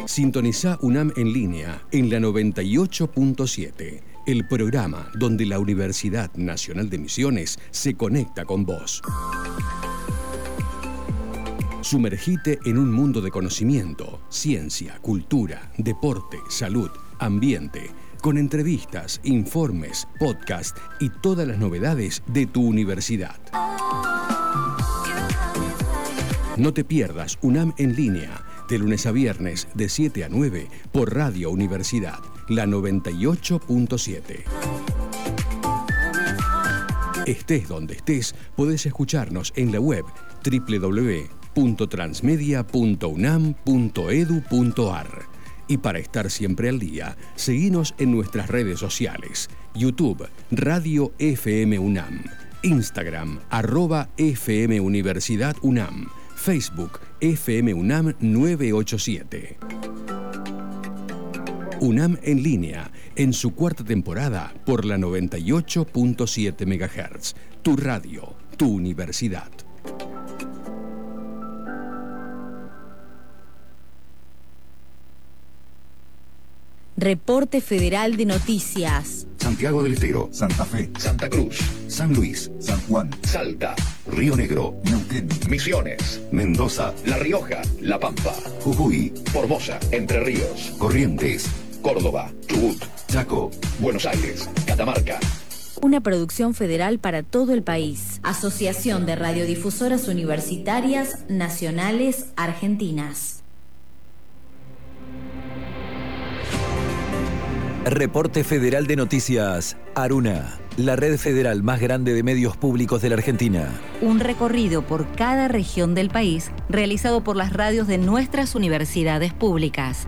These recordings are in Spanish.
Sintonizá UNAM en línea en la 98.7, el programa donde la Universidad Nacional de Misiones se conecta con vos. Sumergite en un mundo de conocimiento, ciencia, cultura, deporte, salud, ambiente, con entrevistas, informes, podcast y todas las novedades de tu universidad. No te pierdas UNAM en línea, de lunes a viernes de 7 a 9 por Radio Universidad, la 98.7. Estés donde estés, podés escucharnos en la web www.transmedia.unam.edu.ar. Y para estar siempre al día, seguinos en nuestras redes sociales: YouTube, Radio FM UNAM, Instagram, @FM Universidad UNAM, Facebook, FM UNAM 987. UNAM en línea, en su cuarta temporada por la 98.7 MHz. Tu radio, tu universidad. Reporte Federal de Noticias. Santiago del Estero, Santa Fe, Santa Cruz, San Luis, San Juan, Salta, Río Negro, Neuquén, Misiones, Mendoza, La Rioja, La Pampa, Jujuy, Formosa, Entre Ríos, Corrientes, Córdoba, Chubut, Chaco, Buenos Aires, Catamarca. Una producción federal para todo el país. Asociación de Radiodifusoras Universitarias Nacionales Argentinas. Reporte Federal de Noticias, Aruna, la red federal más grande de medios públicos de la Argentina. Un recorrido por cada región del país realizado por las radios de nuestras universidades públicas.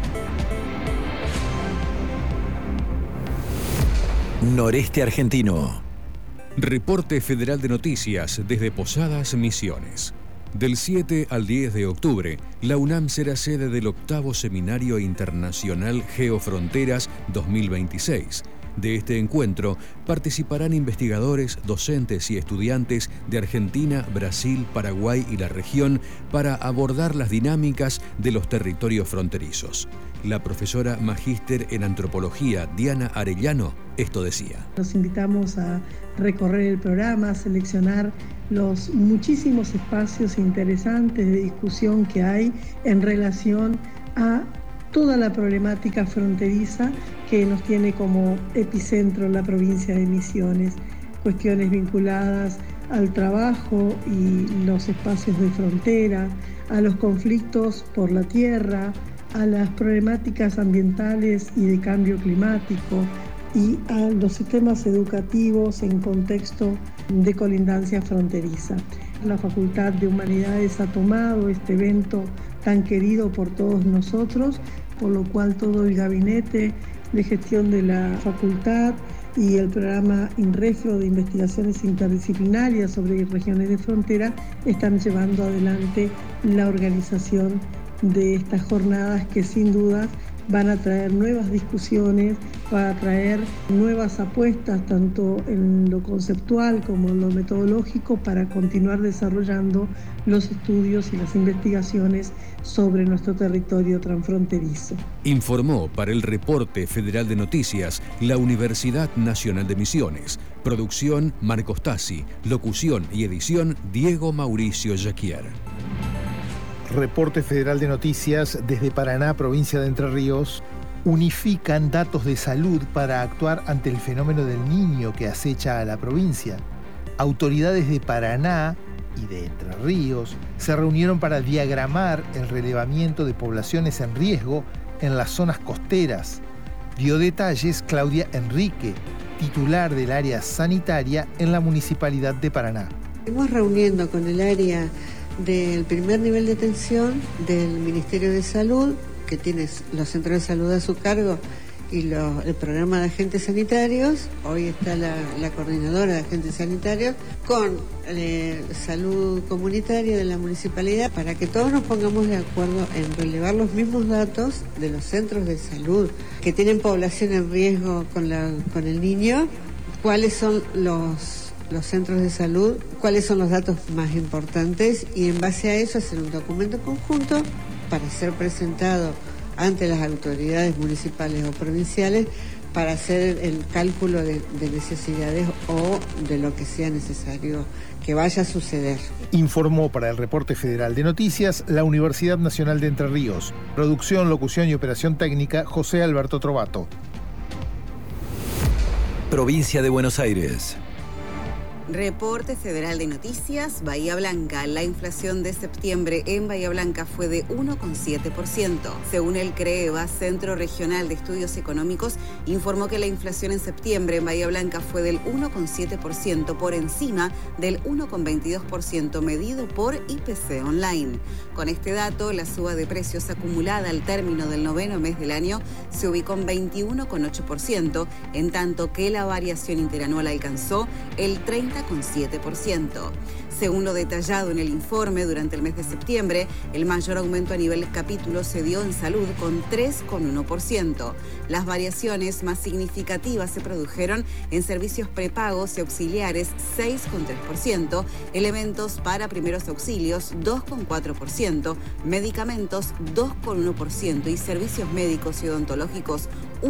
Noreste Argentino. Reporte Federal de Noticias desde Posadas Misiones. Del 7 al 10 de octubre, la UNAM será sede del 8º Seminario Internacional Geofronteras 2026. De este encuentro participarán investigadores, docentes y estudiantes de Argentina, Brasil, Paraguay y la región para abordar las dinámicas de los territorios fronterizos. La profesora magíster en antropología Diana Arellano esto decía. Los invitamos a recorrer el programa, a seleccionar los muchísimos espacios interesantes de discusión que hay en relación a toda la problemática fronteriza que nos tiene como epicentro la provincia de Misiones. Cuestiones vinculadas al trabajo y los espacios de frontera, a los conflictos por la tierra, a las problemáticas ambientales y de cambio climático y a los sistemas educativos en contexto de colindancia fronteriza. La Facultad de Humanidades ha tomado este evento tan querido por todos nosotros, por lo cual todo el gabinete de gestión de la facultad y el programa INREFRO de investigaciones interdisciplinarias sobre regiones de frontera están llevando adelante la organización de estas jornadas que sin duda van a traer nuevas discusiones, van a traer nuevas apuestas tanto en lo conceptual como en lo metodológico para continuar desarrollando los estudios y las investigaciones sobre nuestro territorio transfronterizo. Informó para el Reporte Federal de Noticias la Universidad Nacional de Misiones. Producción Marcos Tassi, locución y edición Diego Mauricio Jaquier. Reporte Federal de Noticias desde Paraná, provincia de Entre Ríos. Unifican datos de salud para actuar ante el fenómeno del Niño que acecha a la provincia. Autoridades de Paraná y de Entre Ríos se reunieron para diagramar el relevamiento de poblaciones en riesgo en las zonas costeras. Dio detalles Claudia Enrique, titular del área sanitaria en la Municipalidad de Paraná. Estamos reuniendo con el área del primer nivel de atención del Ministerio de Salud, que tiene los centros de salud a su cargo y el programa de agentes sanitarios. Hoy está la coordinadora de agentes sanitarios con salud comunitaria de la municipalidad para que todos nos pongamos de acuerdo en relevar los mismos datos de los centros de salud que tienen población en riesgo con el niño, cuáles son los centros de salud, cuáles son los datos más importantes y en base a eso hacer un documento conjunto para ser presentado ante las autoridades municipales o provinciales para hacer el cálculo de necesidades o de lo que sea necesario que vaya a suceder. Informó para el Reporte Federal de Noticias la Universidad Nacional de Entre Ríos. Producción, locución y operación técnica, José Alberto Trovato. Provincia de Buenos Aires. Reporte Federal de Noticias, Bahía Blanca. La inflación de septiembre en Bahía Blanca fue de 1,7%. Según el CREEVA, Centro Regional de Estudios Económicos, informó que la inflación en septiembre en Bahía Blanca fue del 1,7%, por encima del 1,22% medido por IPC Online. Con este dato, la suba de precios acumulada al término del noveno mes del año se ubicó en 21,8%, en tanto que la variación interanual alcanzó el 30,7%. Según lo detallado en el informe, durante el mes de septiembre, el mayor aumento a nivel capítulo se dio en salud con 3,1%. Las variaciones más significativas se produjeron en servicios prepagos y auxiliares, 6,3%, elementos para primeros auxilios, 2,4%, medicamentos, 2,1% y servicios médicos y odontológicos,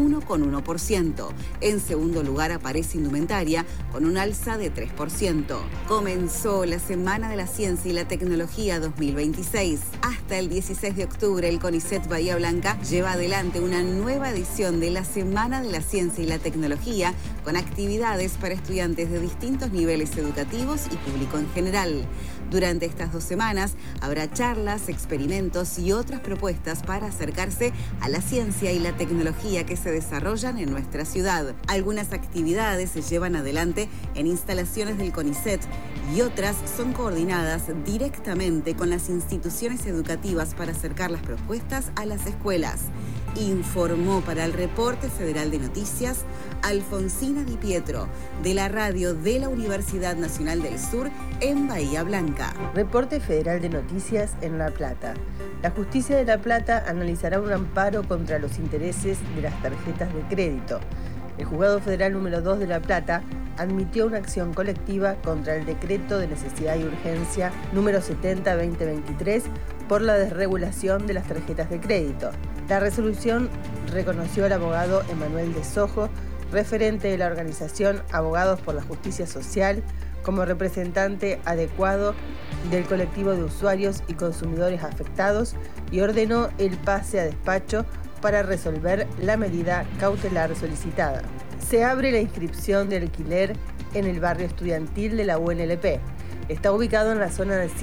1,1%. En segundo lugar aparece indumentaria, con un alza de 3%. Comenzó la Semana de la Ciencia y la Tecnología 2026. Hasta el 16 de octubre, el CONICET Bahía Blanca lleva adelante una nueva edición de la Semana de la Ciencia y la Tecnología, con actividades para estudiantes de distintos niveles educativos y público en general. Durante estas 2 semanas habrá charlas, experimentos y otras propuestas para acercarse a la ciencia y la tecnología que se desarrollan en nuestra ciudad. Algunas actividades se llevan adelante en instalaciones del CONICET y otras son coordinadas directamente con las instituciones educativas para acercar las propuestas a las escuelas. Informó para el Reporte Federal de Noticias Alfonsina Di Pietro, de la radio de la Universidad Nacional del Sur en Bahía Blanca. Reporte Federal de Noticias en La Plata. La Justicia de La Plata analizará un amparo contra los intereses de las tarjetas de crédito. El Juzgado Federal número 2 de La Plata admitió una acción colectiva contra el Decreto de Necesidad y Urgencia número 70/2023 por la desregulación de las tarjetas de crédito. La resolución reconoció al abogado Emanuel de Sojo, referente de la organización Abogados por la Justicia Social, como representante adecuado del colectivo de usuarios y consumidores afectados y ordenó el pase a despacho para resolver la medida cautelar solicitada. Se abre la inscripción de alquiler en el barrio estudiantil de la UNLP. Está ubicado en la zona de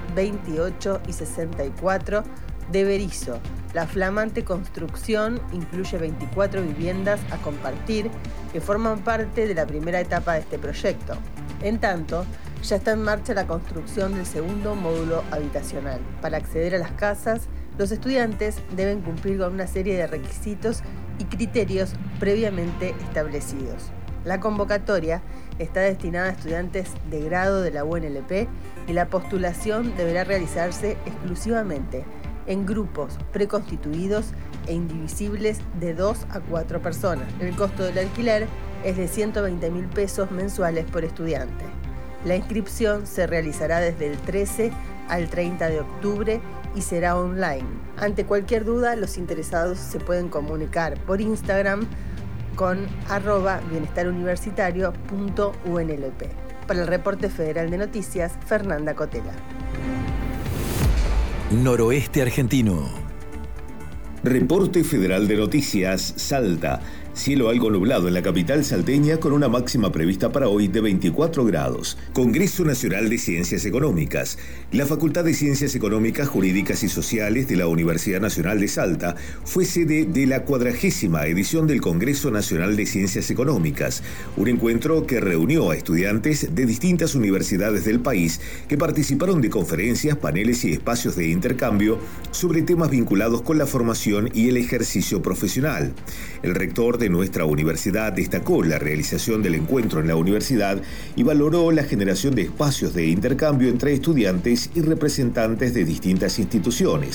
128 y 64 de Berizo. La flamante construcción incluye 24 viviendas a compartir que forman parte de la primera etapa de este proyecto. En tanto, ya está en marcha la construcción del segundo módulo habitacional. Para acceder a las casas, los estudiantes deben cumplir con una serie de requisitos y criterios previamente establecidos. La convocatoria está destinada a estudiantes de grado de la UNLP y la postulación deberá realizarse exclusivamente en grupos preconstituidos e indivisibles de 2 a 4 personas. El costo del alquiler es de 120.000 pesos mensuales por estudiante. La inscripción se realizará desde el 13 al 30 de octubre y será online. Ante cualquier duda, los interesados se pueden comunicar por Instagram con @bienestaruniversitario.unlp. Para el Reporte Federal de Noticias, Fernanda Cotela. Noroeste argentino. Reporte Federal de Noticias, Salta. Cielo algo nublado en la capital salteña con una máxima prevista para hoy de 24 grados. Congreso Nacional de Ciencias Económicas. La Facultad de Ciencias Económicas, Jurídicas y Sociales de la Universidad Nacional de Salta fue sede de la 40ª edición del Congreso Nacional de Ciencias Económicas, un encuentro que reunió a estudiantes de distintas universidades del país que participaron de conferencias, paneles y espacios de intercambio sobre temas vinculados con la formación y el ejercicio profesional. El rector de nuestra universidad destacó la realización del encuentro en la universidad y valoró la generación de espacios de intercambio entre estudiantes y representantes de distintas instituciones.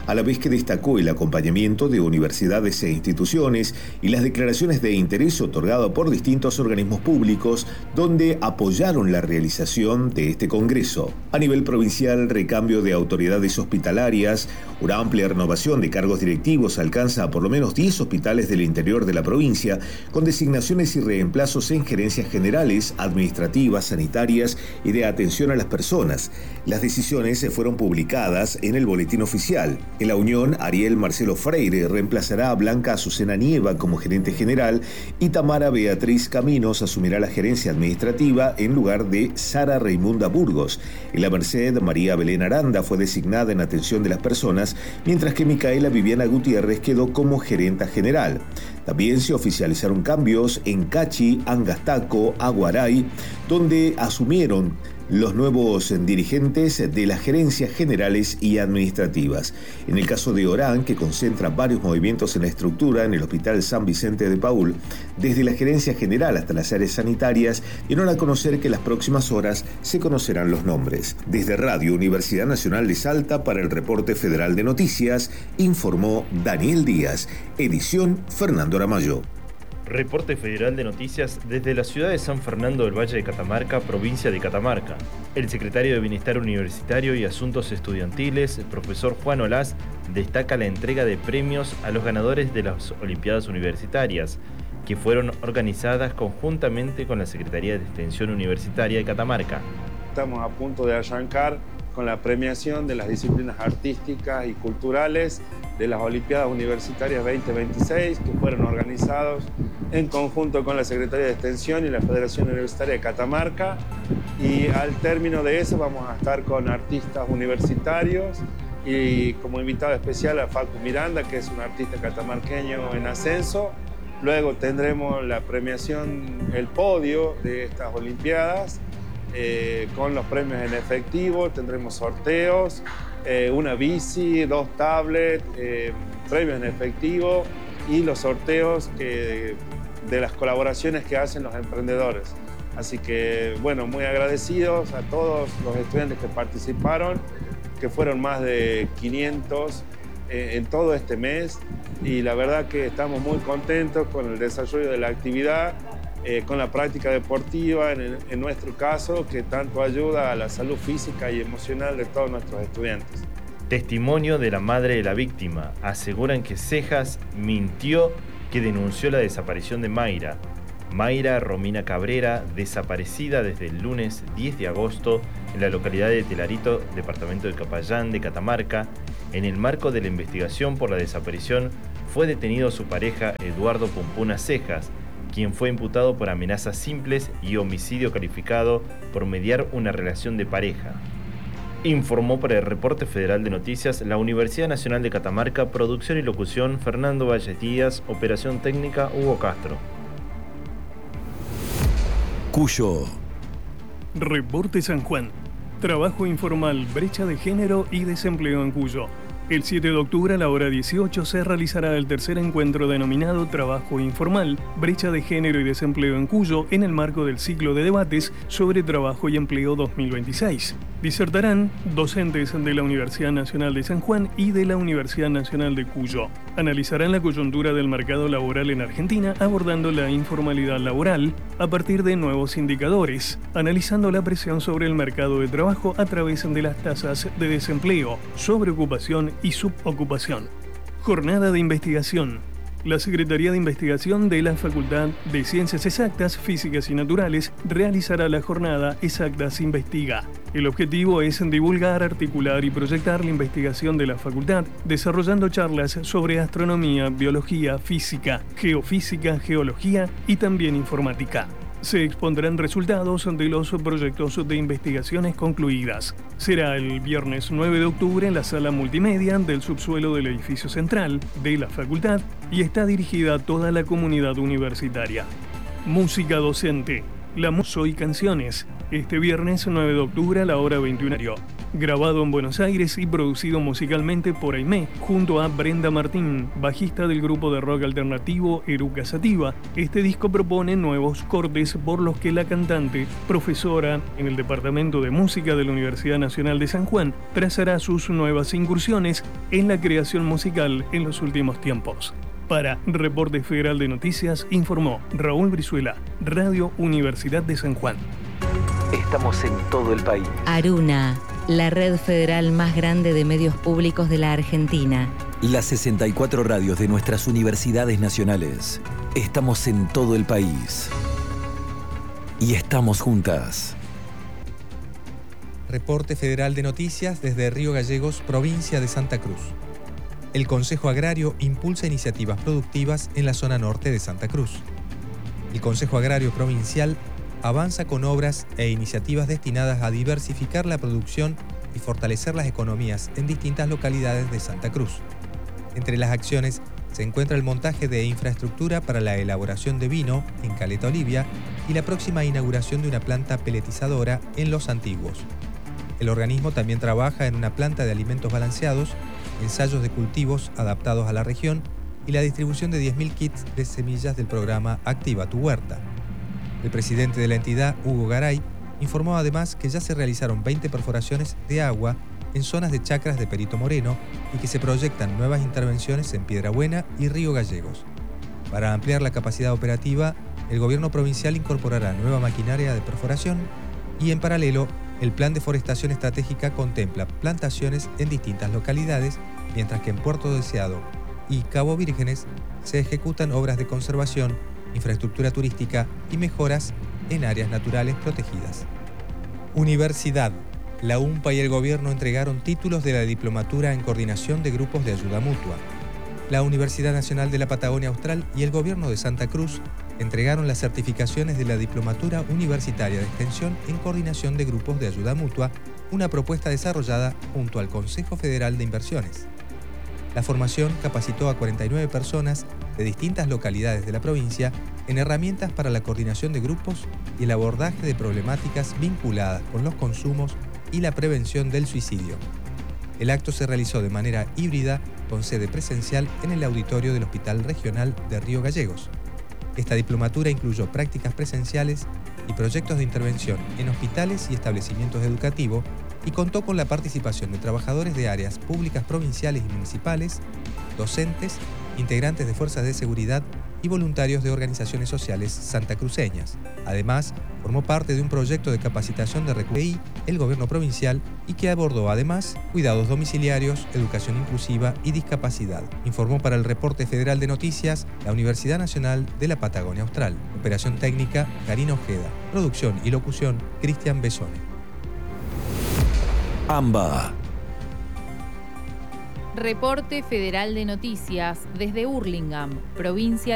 a la vez que destacó el acompañamiento de universidades e instituciones y las declaraciones de interés otorgadas por distintos organismos públicos donde apoyaron la realización de este congreso. A nivel provincial, recambio de autoridades hospitalarias, una amplia renovación de cargos directivos alcanza a por lo menos 10 hospitales del interior de la provincia, con designaciones y reemplazos en gerencias generales, administrativas, sanitarias y de atención a las personas. Las decisiones fueron publicadas en el Boletín Oficial. En la Unión, Ariel Marcelo Freire reemplazará a Blanca Azucena Nieva como gerente general y Tamara Beatriz Caminos asumirá la gerencia administrativa en lugar de Sara Raimunda Burgos. En la Merced, María Belén Aranda fue designada en atención de las personas, mientras que Micaela Viviana Gutiérrez quedó como gerenta general. También se oficializaron cambios en Cachi, Angastaco, Aguaray, donde asumieron los nuevos dirigentes de las gerencias generales y administrativas. En el caso de Orán, que concentra varios movimientos en la estructura en el Hospital San Vicente de Paúl, desde la gerencia general hasta las áreas sanitarias, dieron a conocer que en las próximas horas se conocerán los nombres. Desde Radio Universidad Nacional de Salta, para el Reporte Federal de Noticias, informó Daniel Díaz, edición Fernando Aramayo. Reporte Federal de Noticias desde la ciudad de San Fernando del Valle de Catamarca, provincia de Catamarca. El secretario de Bienestar Universitario y Asuntos Estudiantiles, el profesor Juan Olaz, destaca la entrega de premios a los ganadores de las Olimpiadas Universitarias, que fueron organizadas conjuntamente con la Secretaría de Extensión Universitaria de Catamarca. Estamos a punto de arrancar con la premiación de las disciplinas artísticas y culturales de las Olimpiadas Universitarias 2026, que fueron organizados en conjunto con la Secretaría de Extensión y la Federación Universitaria de Catamarca. Y al término de eso vamos a estar con artistas universitarios y como invitado especial a Facu Miranda, que es un artista catamarqueño en ascenso. Luego tendremos la premiación, el podio de estas Olimpiadas, con los premios en efectivo. Tendremos sorteos, una bici, 2 tablets, premios en efectivo y los sorteos de las colaboraciones que hacen los emprendedores. Así que, bueno, muy agradecidos a todos los estudiantes que participaron, que fueron más de 500 en todo este mes, y la verdad que estamos muy contentos con el desarrollo de la actividad, con la práctica deportiva, en nuestro caso, que tanto ayuda a la salud física y emocional de todos nuestros estudiantes. Testimonio de la madre de la víctima. Aseguran que Cejas mintió que denunció la desaparición de Mayra. Mayra Romina Cabrera, desaparecida desde el lunes 10 de agosto en la localidad de Telarito, departamento de Capayán de Catamarca. En el marco de la investigación por la desaparición, fue detenido su pareja Eduardo Pumpuna Cejas, quien fue imputado por amenazas simples y homicidio calificado por mediar una relación de pareja. Informó para el Reporte Federal de Noticias la Universidad Nacional de Catamarca, producción y locución Fernando Valles Díaz, operación técnica Hugo Castro. Cuyo. Reporte San Juan. Trabajo informal, brecha de género y desempleo en Cuyo. El 7 de octubre a la hora 18 se realizará el tercer encuentro denominado Trabajo Informal, Brecha de Género y Desempleo en Cuyo, en el marco del ciclo de debates sobre trabajo y empleo 2026. Disertarán docentes de la Universidad Nacional de San Juan y de la Universidad Nacional de Cuyo. Analizarán la coyuntura del mercado laboral en Argentina, abordando la informalidad laboral a partir de nuevos indicadores, analizando la presión sobre el mercado de trabajo a través de las tasas de desempleo, sobreocupación y subocupación. Jornada de investigación. La Secretaría de Investigación de la Facultad de Ciencias Exactas, Físicas y Naturales realizará la jornada Exactas Investiga. El objetivo es divulgar, articular y proyectar la investigación de la facultad, desarrollando charlas sobre astronomía, biología, física, geofísica, geología y también informática. Se expondrán resultados de los proyectos de investigaciones concluidas. Será el viernes 9 de octubre en la sala multimedia del subsuelo del edificio central de la facultad y está dirigida a toda la comunidad universitaria. Música docente. La Muso y Canciones, este viernes 9 de octubre a la hora 21. Grabado en Buenos Aires y producido musicalmente por Aimé, junto a Brenda Martín, bajista del grupo de rock alternativo Eruca Sativa. Este disco propone nuevos cortes por los que la cantante, profesora en el Departamento de Música de la Universidad Nacional de San Juan, trazará sus nuevas incursiones en la creación musical en los últimos tiempos. Para Reporte Federal de Noticias, informó Raúl Brizuela, Radio Universidad de San Juan. Estamos en todo el país. Aruna, la red federal más grande de medios públicos de la Argentina. Las 64 radios de nuestras universidades nacionales. Estamos en todo el país. Y estamos juntas. Reporte Federal de Noticias desde Río Gallegos, provincia de Santa Cruz. El Consejo Agrario impulsa iniciativas productivas en la zona norte de Santa Cruz. El Consejo Agrario Provincial avanza con obras e iniciativas destinadas a diversificar la producción y fortalecer las economías en distintas localidades de Santa Cruz. Entre las acciones se encuentra el montaje de infraestructura para la elaboración de vino en Caleta Olivia y la próxima inauguración de una planta peletizadora en Los Antiguos. El organismo también trabaja en una planta de alimentos balanceados, ensayos de cultivos adaptados a la región y la distribución de 10.000 kits de semillas del programa Activa tu Huerta. El presidente de la entidad, Hugo Garay, informó además que ya se realizaron 20 perforaciones de agua en zonas de chacras de Perito Moreno y que se proyectan nuevas intervenciones en Piedrabuena y Río Gallegos. Para ampliar la capacidad operativa, el gobierno provincial incorporará nueva maquinaria de perforación y, en paralelo, el Plan de Forestación Estratégica contempla plantaciones en distintas localidades, mientras que en Puerto Deseado y Cabo Vírgenes se ejecutan obras de conservación, infraestructura turística y mejoras en áreas naturales protegidas. Universidad. La UMPA y el gobierno entregaron títulos de la Diplomatura en Coordinación de Grupos de Ayuda Mutua. La Universidad Nacional de la Patagonia Austral y el gobierno de Santa Cruz entregaron las certificaciones de la Diplomatura Universitaria de Extensión en Coordinación de Grupos de Ayuda Mutua, una propuesta desarrollada junto al Consejo Federal de Inversiones. La formación capacitó a 49 personas de distintas localidades de la provincia en herramientas para la coordinación de grupos y el abordaje de problemáticas vinculadas con los consumos y la prevención del suicidio. El acto se realizó de manera híbrida con sede presencial en el auditorio del Hospital Regional de Río Gallegos. Esta diplomatura incluyó prácticas presenciales y proyectos de intervención en hospitales y establecimientos educativos y contó con la participación de trabajadores de áreas públicas provinciales y municipales, docentes, integrantes de fuerzas de seguridad y voluntarios de organizaciones sociales santacruceñas. Además, formó parte de un proyecto de capacitación de RQI, el gobierno provincial, y que abordó además cuidados domiciliarios, educación inclusiva y discapacidad. Informó para el Reporte Federal de Noticias la Universidad Nacional de la Patagonia Austral. Operación técnica, Karina Ojeda. Producción y locución, Cristian Besone. AMBA. Reporte Federal de Noticias desde Hurlingham, provincia